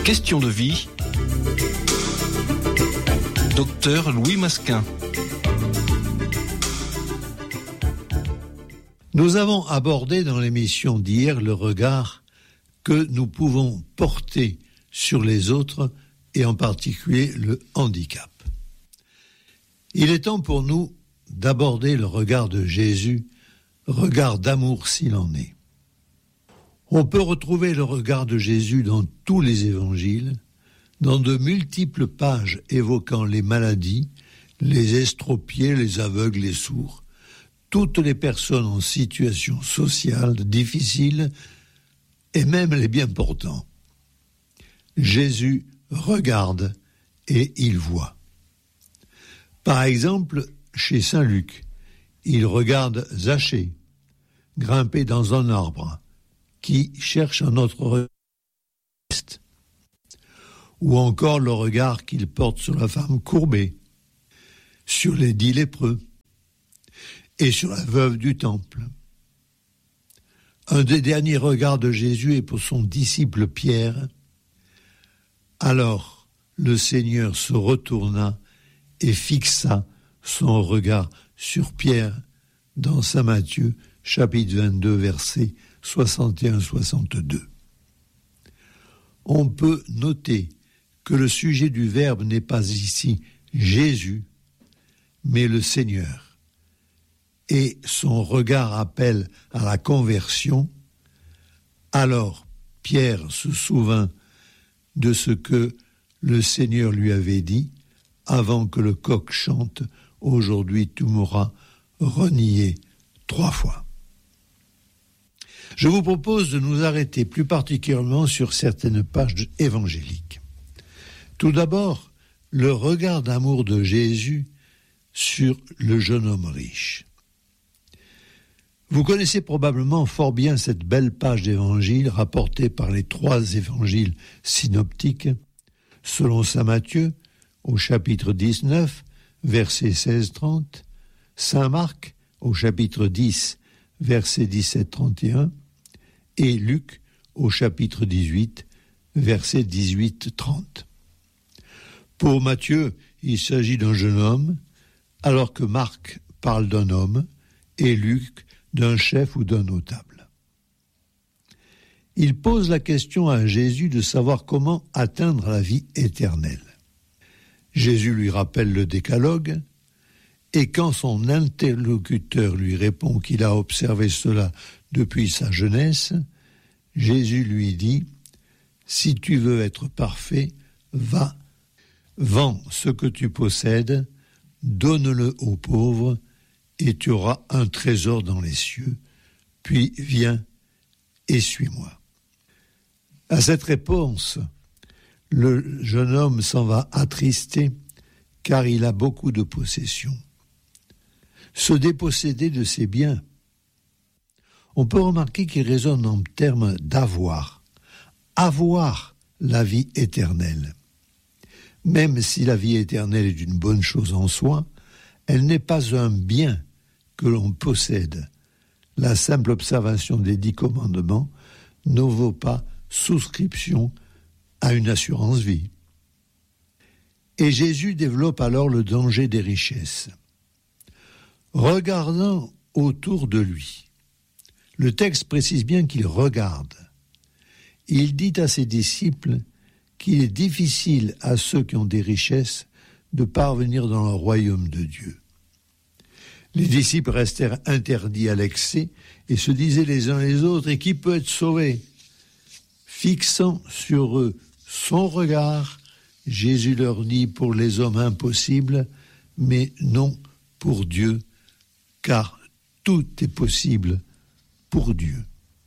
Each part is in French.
Question de vie. Docteur Louis Masquin. Nous avons abordé dans l'émission d'hier le regard que nous pouvons porter sur les autres et en particulier le handicap. Il est temps pour nous d'aborder le regard de Jésus, regard d'amour s'il en est. On peut retrouver le regard de Jésus dans tous les évangiles, dans de multiples pages évoquant les maladies, les estropiés, les aveugles, les sourds, toutes les personnes en situation sociale difficile et même les bien portants. Jésus regarde et il voit. Par exemple, chez Saint Luc, il regarde Zachée, grimpé dans un arbre, qui cherche un autre regard. Ou encore le regard qu'il porte sur la femme courbée, sur les 10 lépreux et sur la veuve du temple. Un des derniers regards de Jésus est pour son disciple Pierre. Alors le Seigneur se retourna et fixa son regard sur Pierre dans Saint Matthieu, chapitre 22, versets 61-62. On peut noter que le sujet du verbe n'est pas ici Jésus, mais le Seigneur. Et son regard appelle à la conversion. Alors Pierre se souvint de ce que le Seigneur lui avait dit avant que le coq chante « Aujourd'hui tu m'auras renié 3 fois ». Je vous propose de nous arrêter plus particulièrement sur certaines pages évangéliques. Tout d'abord, le regard d'amour de Jésus sur le jeune homme riche. Vous connaissez probablement fort bien cette belle page d'évangile rapportée par les 3 évangiles synoptiques, selon saint Matthieu, au chapitre 19, versets 16-30, saint Marc, au chapitre 10, versets 17-31, et Luc, au chapitre 18, versets 18-30. Pour Matthieu, il s'agit d'un jeune homme, alors que Marc parle d'un homme, et Luc d'un chef ou d'un notable. Il pose la question à Jésus de savoir comment atteindre la vie éternelle. Jésus lui rappelle le décalogue, et quand son interlocuteur lui répond qu'il a observé cela depuis sa jeunesse, Jésus lui dit « Si tu veux être parfait, va, vends ce que tu possèdes, donne-le aux pauvres, et tu auras un trésor dans les cieux, puis viens et suis-moi. » À cette réponse, le jeune homme s'en va attristé, car il a beaucoup de possessions. Se déposséder de ses biens. On peut remarquer qu'il résonne en termes d'avoir. Avoir la vie éternelle. Même si la vie éternelle est une bonne chose en soi, elle n'est pas un bien que l'on possède. La simple observation des 10 commandements ne vaut pas souscription à une assurance vie. Et Jésus développe alors le danger des richesses. Regardant autour de lui, le texte précise bien qu'il regarde. Il dit à ses disciples qu'il est difficile à ceux qui ont des richesses de parvenir dans le royaume de Dieu. Les disciples restèrent interdits à l'excès et se disaient les uns les autres « Et qui peut être sauvé ?» Fixant sur eux son regard, Jésus leur dit « Pour les hommes impossible, mais non pour Dieu, car tout est possible pour Dieu. »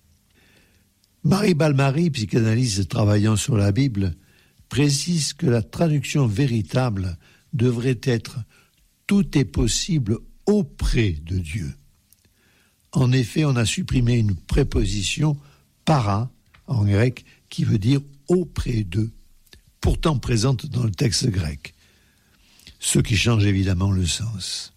Marie Balmary, psychanalyste travaillant sur la Bible, précise que la traduction véritable devrait être « Tout est possible auprès de Dieu ». En effet, on a supprimé une préposition « para » en grec qui veut dire « auprès d'eux », pourtant présente dans le texte grec, ce qui change évidemment le sens.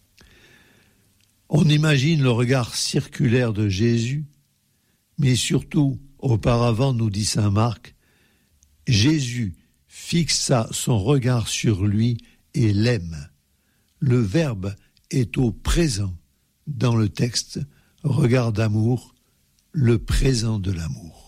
On imagine le regard circulaire de Jésus, mais surtout, auparavant, nous dit saint Marc, Jésus fixa son regard sur lui et l'aime. Le verbe est au présent dans le texte, regard d'amour, le présent de l'amour.